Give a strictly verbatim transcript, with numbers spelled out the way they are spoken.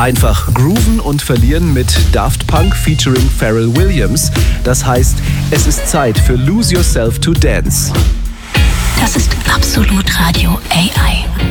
Einfach grooven und verlieren mit Daft Punk featuring Pharrell Williams. Das heißt, es ist Zeit für Lose Yourself to Dance. Das ist Absolut Radio A I.